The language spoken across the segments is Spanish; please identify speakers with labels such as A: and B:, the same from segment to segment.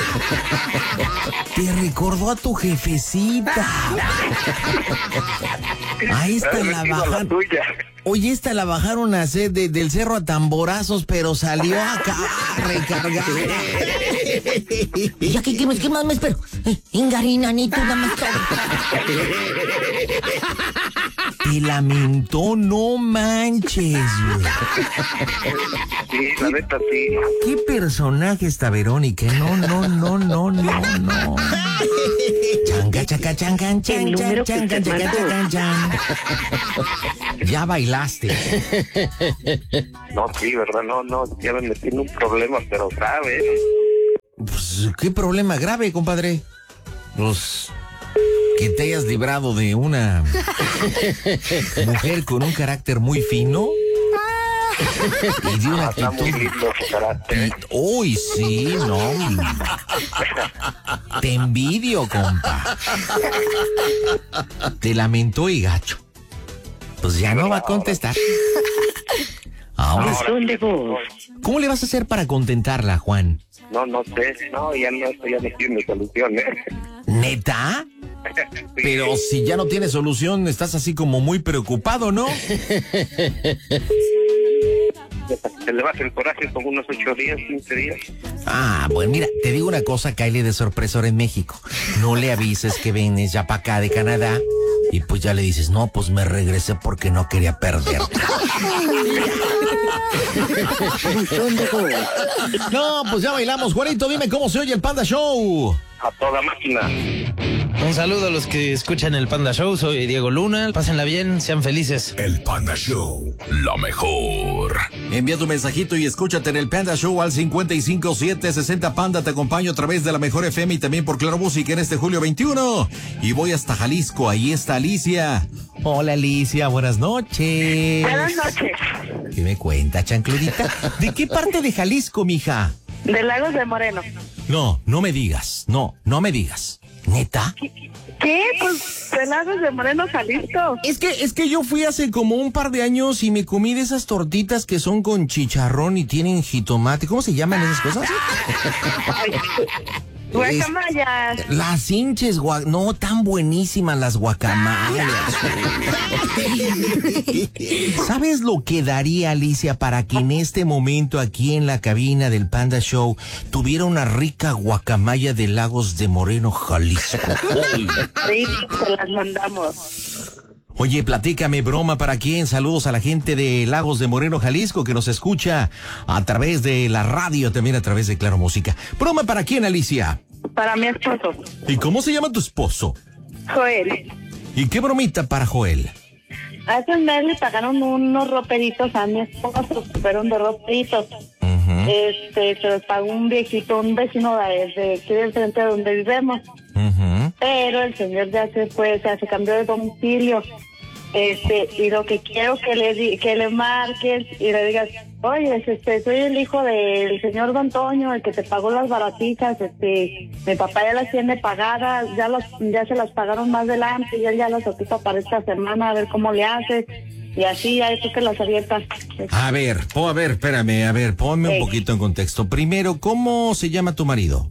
A: Te recordó a tu jefecita. A esta la bajaron. Oye, esta la bajaron a hacer del cerro a tamborazos, pero salió acá recargada.
B: Ya que ¿qué más me espero? Ingarina, ni tú nada más.
A: Te lamentó, no manches, güey.
C: Sí, la neta sí.
A: ¿Qué personaje esta Verónica? No. Changa, chaca, changan, chan, chan, chan, chan, chan, chan, chan. Ya bailaste.
C: No, sí, ¿verdad? No, ya me metí en un problema, pero grave.
A: Pues, ¿qué problema grave, compadre? Pues, que te hayas librado de una mujer con un carácter muy fino. Y de una
C: Está muy
A: actitud.
C: lindo su carácter.
A: Uy, sí, no. Te envidio, compa. Te lamentó y gacho. Pues ya no va a contestar. Ahora, ¿cómo le vas a hacer para contentarla, Juan?
C: No sé. No, ya no tiene solución, ¿eh?
A: ¿Neta? Pero si ya no tiene solución, estás así como muy preocupado, ¿no?
C: Se le baja el coraje como unos 8 días, 15 días.
A: Ah, bueno, mira, te digo una cosa, Kylie de sorpresor en México. No le avises que vienes ya para acá de Canadá y pues ya le dices, no, pues me regresé porque no quería perder. No, pues ya bailamos. Juanito, dime cómo se oye el Panda Show.
C: A toda máquina.
D: Un saludo a los que escuchan el Panda Show. Soy Diego Luna. Pásenla bien, sean felices.
E: El Panda Show, lo mejor.
A: Envía tu mensajito y escúchate en el Panda Show al 55760 Panda. Te acompaño a través de la Mejor FM y también por Claro Música en este julio 21. Y voy hasta Jalisco. Ahí está Alicia. Hola, Alicia. Buenas noches.
F: Buenas noches.
A: ¿Qué me cuenta, chancludita? ¿De qué parte de Jalisco, mija?
F: De Lagos de Moreno.
A: No me digas. No me digas. ¿Neta?
F: ¿Qué? Pues de Lagos de Moreno, Jalisco.
A: Es que yo fui hace como un par de años y me comí de esas tortitas que son con chicharrón y tienen jitomate. ¿Cómo se llaman esas cosas?
F: Guacamayas.
A: Las hinches, no, tan buenísimas las guacamayas. ¿Sabes lo que daría, Alicia, para que en este momento aquí en la cabina del Panda Show tuviera una rica guacamaya de Lagos de Moreno, Jalisco?
F: Sí, se las mandamos.
A: Oye, platícame, broma, ¿para quién? Saludos a la gente de Lagos de Moreno, Jalisco, que nos escucha a través de la radio, también a través de Claro Música. ¿Broma para quién, Alicia?
F: Para mi esposo.
A: ¿Y cómo se llama tu esposo?
F: Joel.
A: ¿Y qué bromita para Joel?
F: Hace un mes le pagaron unos roperitos a mi esposo, fueron de roperitos. Se los pagó un viejito, un vecino de aquí del frente de donde vivimos. Pero el señor ya se fue, o sea, se cambió de domicilio. Y lo que quiero que le marques y le digas, oye, soy el hijo del señor Don Toño, el que te pagó las baratijas, mi papá ya las tiene pagadas, ya se las pagaron más adelante y él ya las ocupa para esta semana, a ver cómo le haces. Y así, ya tú que las abiertas.
A: A ver, espérame, ponme un poquito en contexto. Primero, ¿cómo se llama tu marido?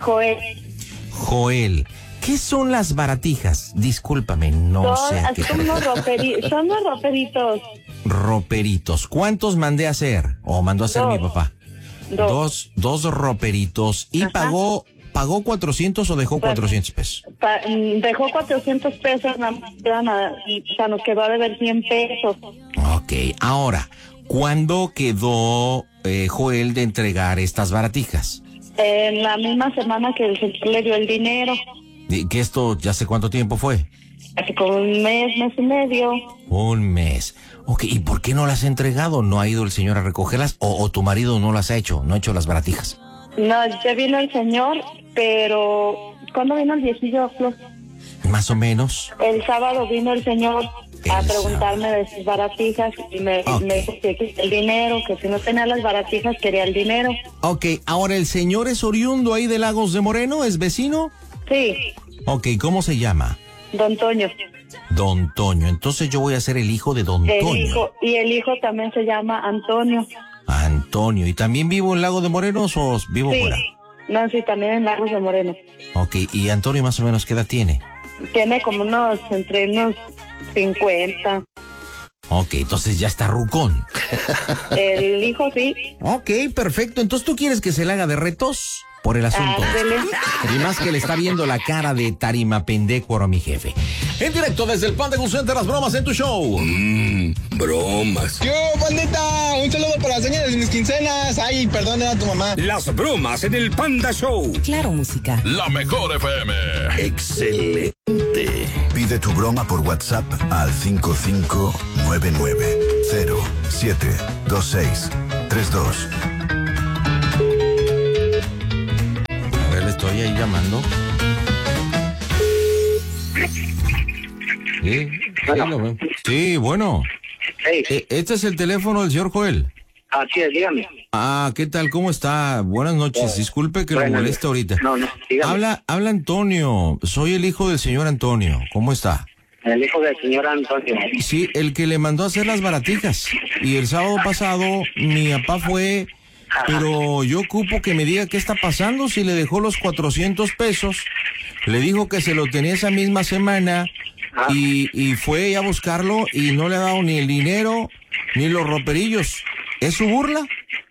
A: Joel. ¿Qué son las baratijas? Discúlpame, no sé.
F: Son unos roperitos.
A: Roperitos. ¿Cuántos mandé a hacer? ¿O mandó a hacer mi papá?
F: Dos
A: roperitos. ¿Y pagó 400 o dejó 400 pesos?
F: Dejó 400 pesos, o sea, nos quedó a deber 100 pesos.
A: Ok, ahora, ¿cuándo quedó Joel de entregar estas baratijas?
F: En la misma semana que el señor le dio el dinero.
A: ¿Que esto ya sé cuánto tiempo fue?
F: Hace como un mes y medio.
A: Un mes. Ok, ¿y por qué no las ha entregado? ¿No ha ido el señor a recogerlas? ¿O tu marido no las ha hecho? ¿No ha hecho las baratijas?
F: No, ya vino el señor, pero ¿cuándo vino el viejillo, Flor?
A: Más o menos.
F: El sábado vino el señor a preguntarme de sus baratijas y me dijo que el dinero, que si no tenía las baratijas quería el dinero.
A: Ok, ahora el señor es oriundo ahí de Lagos de Moreno, ¿es vecino?
F: Sí.
A: Ok, ¿cómo se llama?
F: Don Toño.
A: Don Toño, entonces yo voy a ser el hijo de Don Toño.
F: Y el hijo también se llama Antonio.
A: Antonio, ¿y también vivo en Lago de Moreno o vivo fuera?
F: No, sí, también en Lagos de Moreno.
A: Ok, ¿y Antonio más o menos qué edad tiene?
F: Tiene como entre unos 50.
A: Ok, entonces ya está rucón.
F: El hijo sí.
A: Ok, perfecto. Entonces, ¿tú quieres que se le haga de retos? Por el asunto.
F: Ándele.
A: Y más que le está viendo la cara de tarima pendecuaro a mi jefe. En directo desde el Panda Cool Center, las bromas en tu show.
E: Bromas.
G: ¡Yo, bandita! Un saludo para las señas de mis quincenas. Ay, perdón, era tu mamá.
E: Las bromas en el Panda Show.
H: Claro, música.
E: La mejor FM. Excelente.
I: Pide tu broma por WhatsApp al 5599072632.
A: A ver, le estoy ahí llamando. Sí, lo veo. Sí, bueno.
C: Hey,
A: Este es el teléfono del señor Joel.
C: así es, dígame.
A: Ah, ¿qué tal? ¿Cómo está? Buenas noches. Disculpe que lo moleste ahorita.
C: No, dígame.
A: Habla Antonio. Soy el hijo del señor Antonio. ¿Cómo está?
C: El hijo del señor Antonio.
A: Sí, el que le mandó a hacer las baratijas. Y el sábado pasado mi papá fue, pero yo ocupo que me diga qué está pasando, si le dejó los 400 pesos. Le dijo que se lo tenía esa misma semana y fue a buscarlo y no le ha dado ni el dinero ni los roperillos. ¿Es su burla?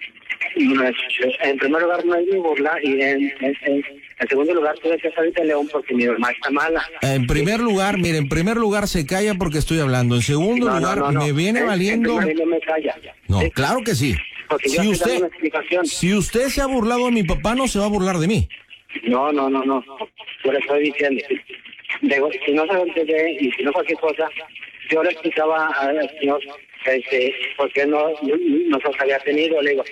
C: En primer lugar, no es mi burla, y en segundo lugar, tuve que salir de León porque mi mamá está mala.
A: En primer lugar, mire, en primer lugar se calla porque estoy hablando. En segundo lugar, me viene valiendo.
C: No me calla.
A: No,
C: ¿Sí?
A: claro que sí.
C: Porque yo estoy dando una explicación.
A: Si usted se ha burlado de mi papá, no se va a burlar de mí.
C: No. Yo le estoy diciendo. Digo, si no se lo entendé y si no cualquier cosa, yo le explicaba al señor por qué no se había tenido. Le digo,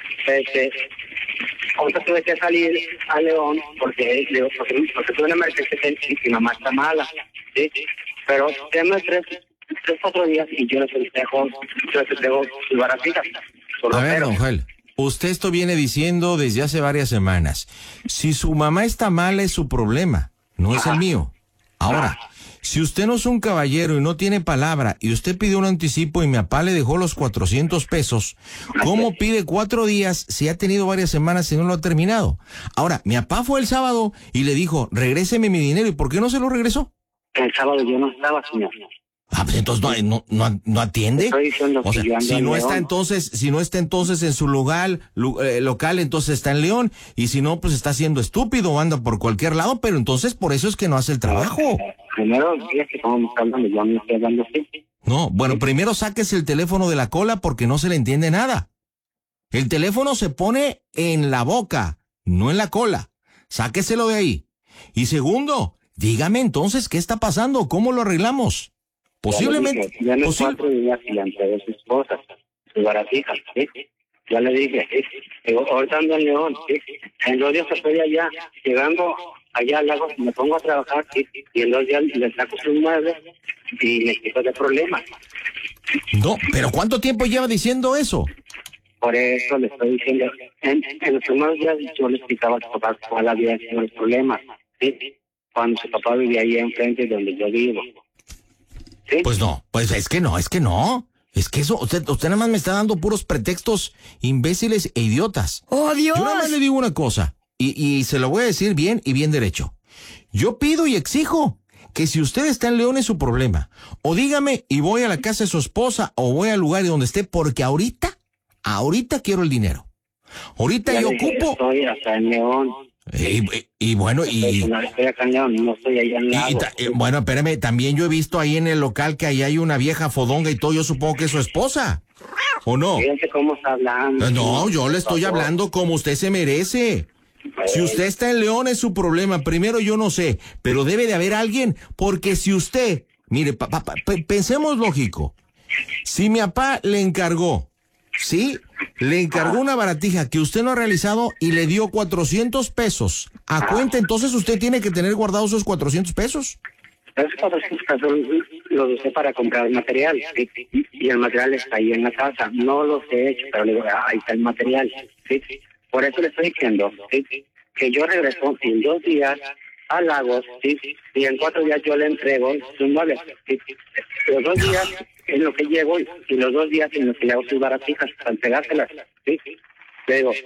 C: ahorita tuve que salir a León porque tuve una emergencia y mi mamá está mala, ¿sí? Pero déme 3-4 días y yo les dejo sus baratijas.
A: A ver, don Joel, usted esto viene diciendo desde hace varias semanas. Si su mamá está mala es su problema, no es el mío. Ahora, si usted no es un caballero y no tiene palabra y usted pidió un anticipo y mi papá le dejó los 400 pesos, ¿cómo pide 4 días si ha tenido varias semanas y no lo ha terminado? Ahora, mi papá fue el sábado y le dijo, regréseme mi dinero, ¿y por qué no se lo regresó?
C: El sábado yo no estaba, señor.
A: Ah, pues entonces no atiende.
C: Estoy diciendo
A: o sea,
C: que yo ando
A: si no
C: en
A: está
C: León.
A: entonces en su local, entonces está en León, y si no, pues está siendo estúpido o anda por cualquier lado, pero entonces por eso es que no hace el trabajo.
C: Primero, fíjate cómo me está hablando, yo me estoy hablando así.
A: No, bueno, primero sáquese el teléfono de la cola porque no se le entiende nada. El teléfono se pone en la boca, no en la cola. Sáqueselo de ahí. Y segundo, dígame entonces qué está pasando, cómo lo arreglamos. Posiblemente.
C: Ya le dije, 4 días y le entregué sus cosas, sus baratijas, ¿sí? Ya le dije, ¿sí? Digo, ahorita ando en León, ¿sí? En 2 días estoy allá, llegando allá al lago, me pongo a trabajar, ¿sí? Y en 2 días le saco sus muebles y me quito de problemas.
A: No, pero ¿cuánto tiempo lleva diciendo eso?
C: Por eso le estoy diciendo, en los primeros días yo le explicaba a su papá cuál había sido el problema, ¿sí? Cuando su papá vivía ahí enfrente de donde yo vivo. ¿Sí?
A: Pues no, pues es que no. Es que eso, usted nada más me está dando puros pretextos imbéciles e idiotas.
H: ¡Oh, Dios!
A: Yo nada más le digo una cosa, y se lo voy a decir bien y bien derecho. Yo pido y exijo que si usted está en León es su problema. O dígame y voy a la casa de su esposa o voy al lugar donde esté, porque ahorita quiero el dinero. Ahorita
C: Ya
A: yo
C: le dije,
A: ocupo.
C: estoy hasta en León.
A: Y bueno,
C: Estoy acá en León, no estoy allá en Lago.
A: bueno, espérame, también yo he visto ahí en el local que ahí hay una vieja fodonga y todo, yo supongo que es su esposa, ¿o no?
C: Fíjense cómo está hablando.
A: No, yo le estoy hablando como usted se merece. Si usted está en León es su problema, primero yo no sé, pero debe de haber alguien, porque si usted, mire, pensemos lógico, si mi papá le encargó, ¿sí? Le encargó una baratija que usted no ha realizado y le dio 400 pesos a cuenta, entonces usted tiene que tener guardados esos 400 pesos.
C: Esos 400 pesos los usé para comprar material, ¿sí? Y el material está ahí en la casa. No los he hecho, pero le digo, ahí está el material, ¿sí? Por eso le estoy diciendo, ¿sí? Que yo regreso en 2 días a Lagos, ¿sí? Y en 4 días yo le entrego sus muebles, ¿sí? Los 2 días en lo que llego y los 2 días en los que le hago sus baratijas para entregárselas, ¿sí? Le digo,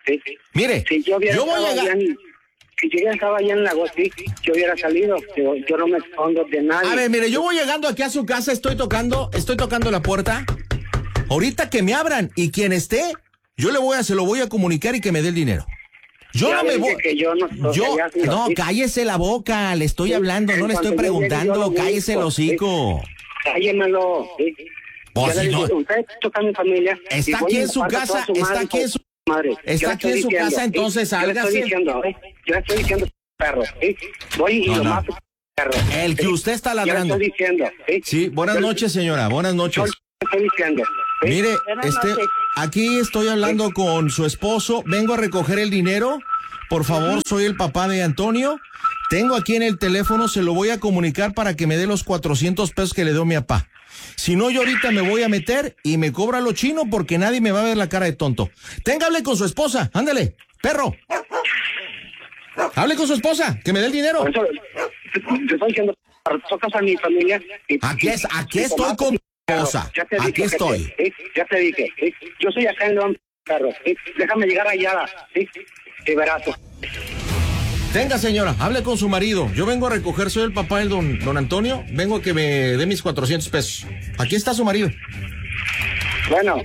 C: Sí.
A: Mire,
C: Si yo voy a llegar. Si yo ya estaba allá en la sí, yo hubiera salido. Yo no me escondo de nadie.
A: A ver, mire, yo voy llegando aquí a su casa, estoy tocando la puerta. Ahorita que me abran y quien esté, se lo voy a comunicar y que me dé el dinero. Yo
C: ya
A: no me voy.
C: No,
A: cállese la boca, le estoy hablando, no le estoy preguntando, cállese el hocico.
C: Cállemelo.
A: Pues si no.
C: Usted toca a mi familia.
A: Está aquí en su casa, está aquí en su madre. Está aquí en su casa, entonces sálgase.
C: Yo le estoy diciendo, perro, ¿sí? Voy y lo mato, perro.
A: El que usted está ladrando.
C: Yo le estoy diciendo, ¿sí?
A: Sí, buenas noches, señora, buenas noches.
C: Yo le estoy diciendo, ¿sí?
A: Mire, aquí estoy hablando con su esposo, vengo a recoger el dinero. Por favor, soy el papá de Antonio. Tengo aquí en el teléfono, se lo voy a comunicar para que me dé los 400 pesos que le dio mi papá. Si no, yo ahorita me voy a meter y me cobra lo chino porque nadie me va a ver la cara de tonto. Hable con su esposa, ándale, perro. Hable con su esposa, que me dé el dinero.
C: Te estoy diciendo, tocas a mi familia.
A: Aquí estoy con mi esposa. Aquí estoy.
C: Ya te dije. Yo soy acá en León, perro. Déjame llegar allá. Y verás.
A: Tenga, señora, hable con su marido. Yo vengo a recoger, soy el papá del don Antonio. Vengo a que me dé mis 400 pesos. Aquí está su marido.
C: Bueno.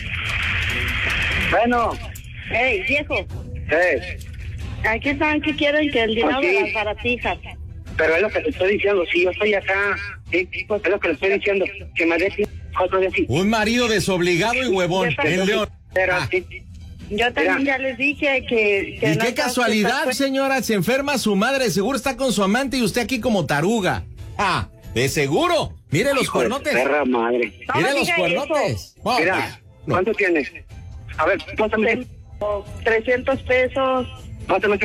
F: Hey, viejo. Aquí están que quieren que el dinero de las baratijas.
C: Pero es lo que te estoy diciendo, si yo estoy acá, ¿sí? Es lo que le estoy diciendo, que me dé 4 días.
A: Un marido desobligado y huevón en León.
F: Yo también ya les dije que
A: y qué casualidad, señora, se enferma su madre, seguro está con su amante y usted aquí como taruga. Ah, de seguro. Mire los cuernotes.
C: Perra madre.
A: Mire los cuernotes.
C: Mira, ¿cuánto tienes? A ver, pásame.
F: 300 pesos.
C: Pásame.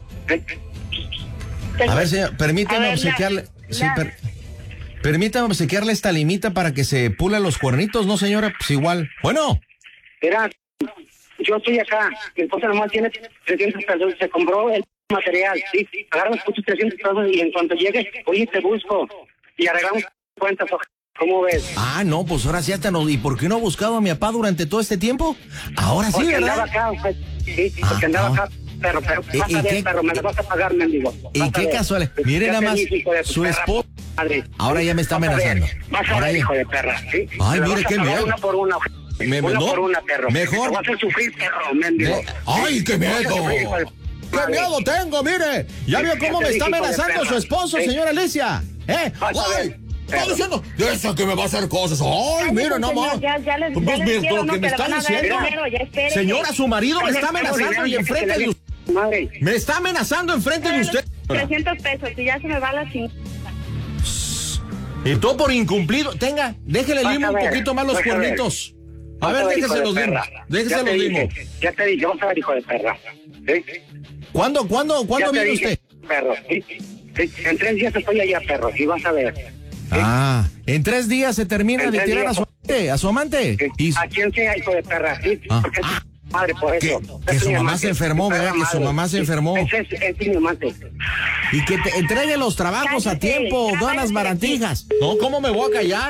A: A ver, señor, permítame obsequiarle. Permítame obsequiarle esta limita para que se pula los cuernitos, ¿no, señora? Pues igual. Bueno.
C: Mira, yo estoy acá. Mi esposa nomás tiene 300 pesos. Se compró el material, ¿sí? Agarra los putos 300 pesos y en cuanto llegue, oye, te busco. Y arreglamos cuentas. ¿Cómo ves?
A: Ah, no, pues ahora sí hasta no. ¿Y por qué no ha buscado a mi papá durante todo este tiempo? Ahora sí,
C: porque
A: ¿verdad?
C: Andaba acá, sí, porque andaba acá. Pero, pero me lo vas a pagar, mendigo.
A: ¿Y qué casual? Mire nada más, su esposo. Ahora ya me está amenazando.
C: Vas a ver, hijo de perra, ¿sí?
A: Ay, mire qué miedo.
C: Una por una. Una por una, perro.
A: Mejor.
C: Te vas a hacer sufrir, perro, mendigo.
A: Ay, qué miedo. ¡Qué miedo tengo, mire! ¿Ya vio cómo me está amenazando su esposo, señora Alicia? ¡Ay! Está diciendo, de eso que me va a hacer cosas. ¡Ay, mira, no más!
F: Ya les quiero,
A: lo que me está diciendo. Señora, su marido me está amenazando y enfrente de usted.
C: Madre.
A: Me está amenazando enfrente de usted.
F: 300 pesos y ya se me va la 5.
A: Y todo por incumplido. Tenga, déjele limo un poquito más los cuernitos. A ver, déjese los limo. Déjese los limo.
C: Ya te dije, vamos a ver, hijo de perra. ¿Sí?
A: ¿Cuándo viene usted?
C: Perro. ¿Sí? En 3 días estoy allá, perro. Y vas a ver. ¿Sí?
A: Ah, en 3 días se termina de tirar a su amante.
C: ¿A quién sea, hijo de perra? ¿Sí? Porque madre, por eso.
A: Que su mamá se enfermó, ¿verdad? Que su mamá se enfermó.
C: Es mi amante.
A: Y que te entregue los trabajos a tiempo, donas barantijas. No, ¿cómo me voy a callar?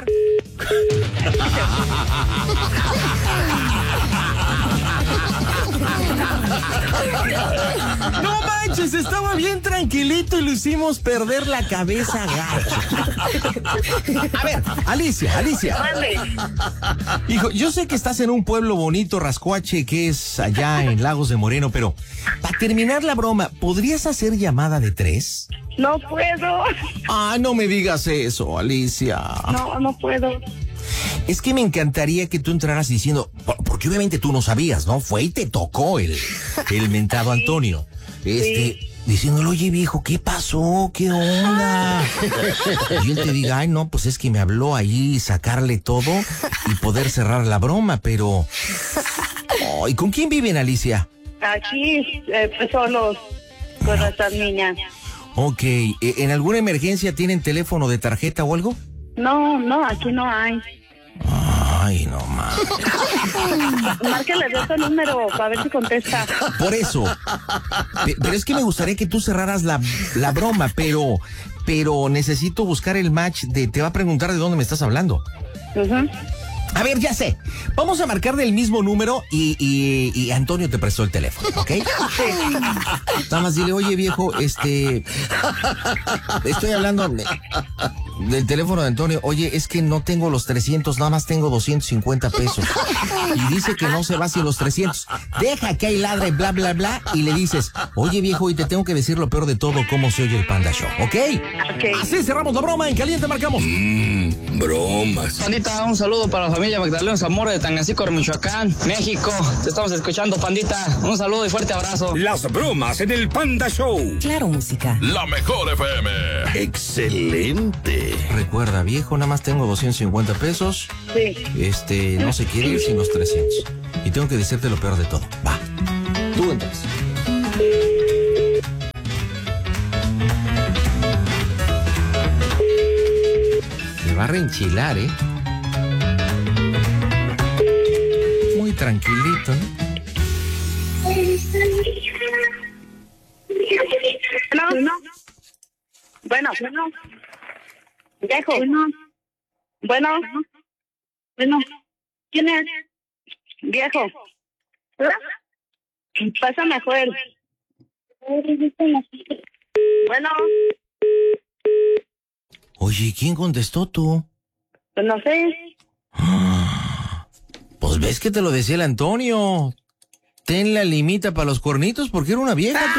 A: No manches, estaba bien tranquilito y lo hicimos perder la cabeza gacho. A ver, Alicia. Hijo, yo sé que estás en un pueblo bonito, Rascuache, que es allá en Lagos de Moreno, pero para terminar la broma, ¿podrías hacer llamada de 3?
F: No puedo.
A: Ah, no me digas eso, Alicia.
F: No puedo.
A: Es que me encantaría que tú entraras diciendo, porque obviamente tú no sabías, ¿no? Fue y te tocó el mentado Antonio. Diciéndole, oye viejo, ¿qué pasó? ¿Qué onda? Y él te diga, ay no, pues es que me habló allí sacarle todo y poder cerrar la broma, pero... ¿Y con quién viven, Alicia?
F: Aquí, solos, con nuestras niñas.
A: Ok, ¿en alguna emergencia tienen teléfono de tarjeta o algo?
F: No, aquí no hay.
A: Ay, no más.
F: Márquele de ese número para ver si contesta.
A: Por eso. Pero es que me gustaría que tú cerraras la broma, pero necesito buscar el match te va a preguntar de dónde me estás hablando. A ver, ya sé. Vamos a marcar del mismo número y Antonio te prestó el teléfono, ¿ok? Nada más dile, oye, viejo, estoy hablando del teléfono de Antonio. Oye, es que no tengo los 300, nada más tengo 250 pesos. Y dice que no se va sin los 300. Deja que ahí ladre, bla, bla, bla, y le dices, oye, viejo, y te tengo que decir lo peor de todo, cómo se oye el Panda Show, ¿ok? Así cerramos la broma, en caliente marcamos.
E: Bromas.
G: Pandita, un saludo para la familia Magdalena Zamora de Tangancíco, Michoacán, México. Te estamos escuchando, Pandita. Un saludo y fuerte abrazo.
E: Las bromas en el Panda Show.
H: Claro, música.
E: La mejor FM. Excelente.
A: Recuerda, viejo, nada más tengo 250 pesos.
F: Sí.
A: No se quiere ir sin los 300. Y tengo que decirte lo peor de todo. Va. Tú entras. Se va a reenchilar, ¿eh? Muy tranquilito, ¿no?
F: Bueno. Viejo. Bueno. ¿Quién es? Viejo. Pásame a Joel. Bueno.
A: Oye, ¿quién contestó tú?
F: Pues no sé.
A: Pues ves que te lo decía el Antonio. Ten la limita para los cuernitos porque era una vieja tú.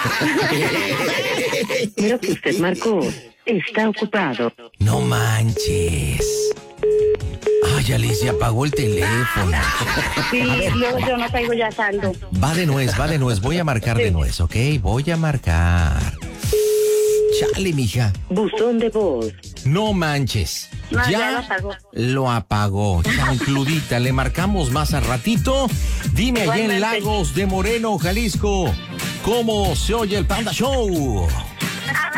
H: Creo que usted marcó. Está ocupado.
A: No manches. Ay, Alicia, apagó el teléfono.
F: Sí, yo no traigo ya saldo.
A: Va de nuez. Voy a marcar de nuez, ¿ok? Voy a marcar. Chale, mija.
H: Buzón de voz.
A: No manches.
F: No, ya lo apagó.
A: Lo apagó. Chancludita, le marcamos más a ratito. Dime allá en
F: Igualmente.
A: Lagos de Moreno, Jalisco, ¿cómo se oye el Panda Show?